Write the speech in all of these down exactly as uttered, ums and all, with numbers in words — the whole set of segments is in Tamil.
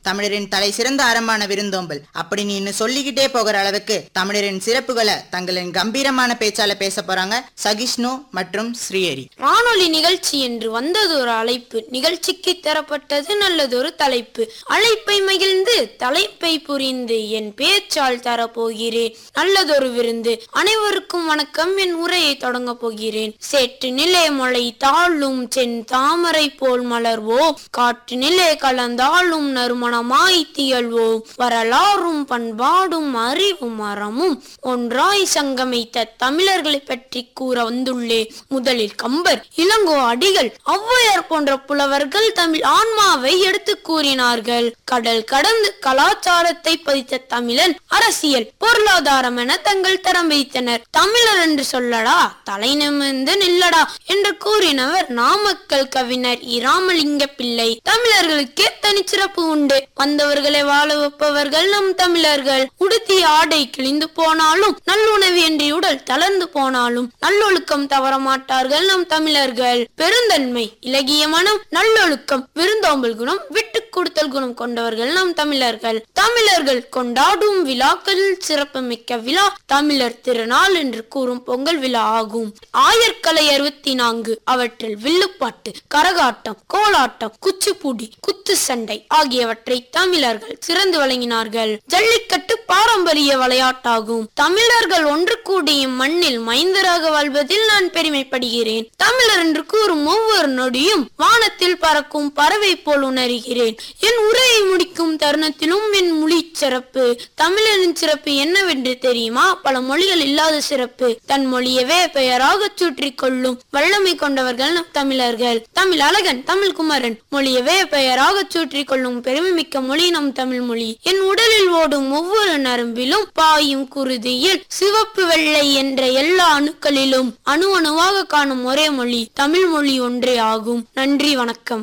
தமிழரின் தலை சிறந்த அறமான விருந்தோம்பல். அப்படி நீ இன்னும் சொல்லிக்கிட்டே போகிற அளவுக்கு தமிழரின் சிறப்புகளை தங்களின் கம்பீரமான பேச்சால பேச போறாங்க சகிஷ்ணு மற்றும் ஸ்ரீஹரி. வானொலி நிகழ்ச்சி என்று வந்தது ஒரு அழைப்பு, நிகழ்ச்சிக்கு தரப்பட்டது நல்லதொரு தலைப்பு. அழைப்பை மகிழ்ந்து தலைப்பை புரிந்து என் பேச்சால் தரப்போகிறேன் நல்லதொரு விருந்து. அனைவருக்கும் வணக்கம். என் உரையை தொடங்க போகிறேன். சேற்று நிலை மொழை தாழும் சென் தாமரை போல் மலர்வோ, காற்று நிலை கலந்தாலும் நறுமணமாய் திகழ்வோம், வரலாறும் பண்பாடும் அறிவும் அறமும் ஒன்றாய் சங்கமித்த தமிழர்களை பற்றி கூற வந்துள்ளே. முதலில் கம்பர், இளங்கோ அடிகள், ஔவையார் போன்ற புலவர்கள் தமிழ் ஆன்மாவை எடுத்து கூறினார்கள். கடல் கடந்து கலாச்சாரத்தை பதித்த தமிழன் அரசியல் பொருளாதாரம் என தங்கள் தரம் வைத்தனர். தமிழர் என்று சொல்லடா, தலை நிமிர்ந்து நில்லடா என்று கூறினவர் நாமக்கல் கவிஞர் இராமலிங்க பிள்ளை. தமிழர்களுக்கே தனிச்சிறப்பு உண்டு. வந்தவர்களை வாழ வைப்பவர்கள் நம் தமிழர்கள். உடுத்திய ஆடை கிழிந்து போனாலும், நல்லுணவு என்று உடல் தளர்ந்து போனாலும் நல்லொழுக்கம் தவற மாட்டார்கள் நம் தமிழர்கள். பெருந்தன்மை, இலகிய மனம், நல்லொழுக்கம், விருந்தோம்பல் குணம், விட்டு கொடுத்தல் குணம் கொண்டவர்கள் நம் தமிழர்கள். தமிழர்கள் கொண்டாடும் விழாக்களில் சிறப்பு மிக்க விழா தமிழர் திருநாள் என்று கூறும் பொங்கல் விழா ஆகும். ஆயர்கலை அறுபத்தி நான்கு, அவற்றில் வில்லுப்பாட்டு, கரகாட்டம், கோலாட்டம், குச்சிப்புடி, குத்து சண்டை ஆகியவற்றை தமிழர்கள் சிறந்து வழங்கினார்கள். ஜல்லிக்கட்டு பாரம்பரிய விளையாட்டாகும். தமிழர்கள் ஒன்று கூடிய மண்ணில் மைந்தராக வாழ்வதில் நான் பெருமைப்படுகிறேன். தமிழர் என்று கூறும் ஒவ்வொரு நொடியும் வானத்தில் பறக்கும் பறவை போல் உணர்கிறேன். என் உரையை முடிக்கும் தருணத்திலும் என் மொழி சிறப்பு. தமிழரின் சிறப்பு என்னவென்று தெரியுமா? பல மொழிகள் இல்லாத சிறப்பு. தன் மொழியவே பெயராக சுற்றி கொள்ளும் வல்லமை கொண்டவர்கள் நம் தமிழர்கள். தமிழ் அழகன், தமிழ் குமரன் மொழியவே பெயராக சுற்றி கொள்ளும் பெருமை மிக்க மொழி நம் தமிழ் மொழி. என் உடலில் ஓடும் ஒவ்வொரு நரம்பிலும் பாயும் குருதியில் சிவப்பு வெள்ளை என்ற எல்லா அணுக்களிலும் அணு அணுவாக காணும் ஒரே மொழி தமிழ் மொழி ஒன்றே ஆகும். நன்றி, வணக்கம்.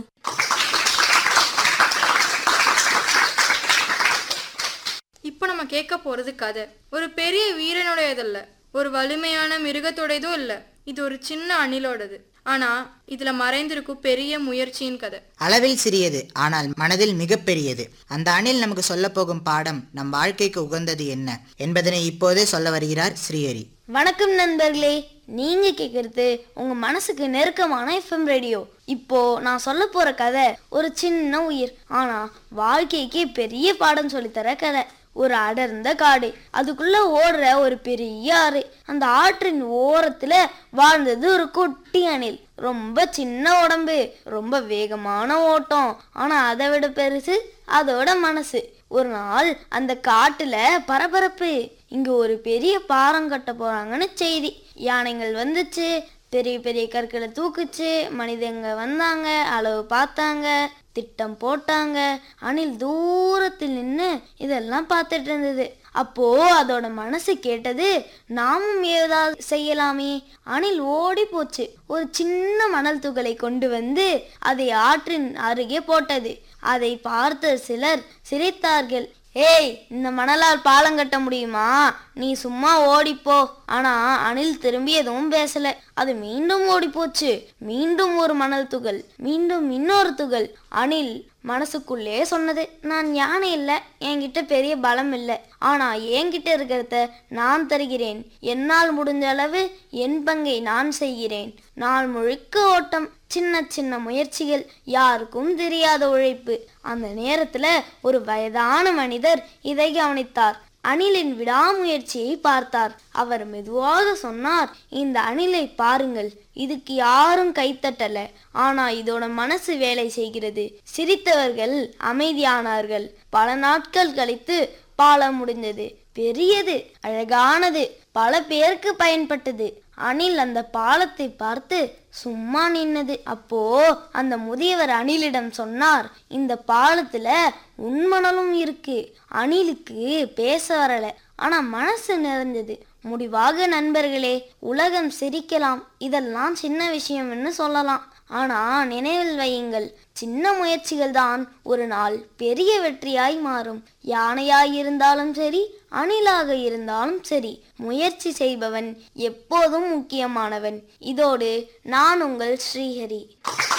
இப்போ நம்ம கேட்க போறது கதை ஒரு பெரிய வீரனுடையதல்ல, ஒரு வலிமையான மிருகத்தோடையதும் இல்ல. இது ஒரு சின்ன அணிலோடது. ஆனா இதுல மறைந்திருக்கும் பெரிய முயற்சியின் கதை. அளவில் சிறியது, ஆனால் மனதில் மிக பெரியது. அந்த அணில் நமக்கு சொல்ல போகும் பாடம் நம் வாழ்க்கைக்கு உகந்தது என்ன என்பதனை இப்போதே சொல்ல வருகிறார் ஸ்ரீஹரி. வணக்கம் நண்பர்களே, நீங்க கேக்குறது உங்க மனசுக்கு நெருக்கமான எஃப்எம் ரேடியோ. இப்போ நான் சொல்ல போற கதை ஒரு சின்ன உயிர், ஆனா வாழ்க்கைக்கு பெரிய பாடம் சொல்லித்தர கதை. ஒரு அடர்ந்த காடு, அதுக்குள்ள ஓடுற ஒரு பெரிய ஆறு. அந்த ஆற்றின் ஓரத்துல வாழ்ந்தது ஒரு குட்டி அணில். ரொம்ப சின்ன உடம்பு, ரொம்ப வேகமான ஓட்டம். ஆனா அதை விட பெருசு அதோட மனசு. ஒரு நாள் அந்த காட்டுல பரபரப்பு. இங்க ஒரு பெரிய பாலம் கட்ட போறாங்கன்னு செய்தி. யானைகள் வந்துச்சு, பெரிய பெரிய கற்களை தூக்குச்சு. மனிதங்க வந்தாங்க, அளவு பார்த்தாங்க, திட்டம் போட்டாங்க. அணில் தூரத்தில் நின்று இதெல்லாம் பார்த்துட்டு இருந்தது. அப்போ அதோட மனசு கேட்டது, நாமும் ஏதாவது செய்யலாமே. அணில் ஓடி போச்சு. ஒரு சின்ன மணல் துகளை கொண்டு வந்து அதை ஆற்றின் அருகே போட்டது. அதை பார்த்த சிலர் சிரித்தார்கள். ஏய், இந்த மணலால் பாலம் கட்ட முடியுமா? நீ சும்மா ஓடிப்போ. ஆனா அணில் திரும்பி எதுவும் பேசல. அது மீண்டும் ஓடி போச்சு. மீண்டும் ஒரு மணல் துகள், மீண்டும் இன்னொரு துகள். அணில் மனசுக்குள்ளே சொன்னது, நான் யானை இல்லை, என்கிட்ட பெரிய பலம் இல்லை. ஆனா என்கிட்ட இருக்கிறத நான் தருகிறேன். என்னால் முடிஞ்ச அளவு என் பங்கை நான் செய்கிறேன். நாள் முழுக்க ஓட்டம், சின்ன சின்ன முயற்சிகள், யாருக்கும் தெரியாத உழைப்பு. அந்த நேரத்துல ஒரு வயதான மனிதர் இதை கவனித்தார். அணிலின் விடாமுயற்சியை பார்த்தார். அவர் மெதுவாக சொன்னார், இந்த அணிலை பாருங்கள், இதுக்கு யாரும் கைத்தட்டல, ஆனா இதோட மனசு வேலை செய்கிறது. சிரித்தவர்கள் அமைதியானார்கள். பல நாட்கள் கழித்து பாலம் முடிந்தது. பெரியது, அழகானது, பல பேருக்கு பயன்பட்டது. அணில் அந்த பாலத்தை பார்த்து சும்மா நின்னது. அப்போ அந்த முதியவர் அணிலிடம் சொன்னார், இந்த பாலத்துல உண்மணலும் இருக்கு. அணிலுக்கு பேச வரல, ஆனா மனசு நிறைஞ்சது. முடிவாக நண்பர்களே, உலகம் சிரிக்கலாம், இதெல்லாம் சின்ன விஷயம்னு சொல்லலாம். ஆனா நினைவில் வையுங்கள், சின்ன முயற்சிகள் தான் ஒரு நாள் பெரிய வெற்றியாய் மாறும். யானையாய் இருந்தாலும் சரி, அணிலாக இருந்தாலும் சரி, முயற்சி செய்பவன் எப்போதும் முக்கியமானவன். இதோடு நான் உங்கள் ஸ்ரீஹரி.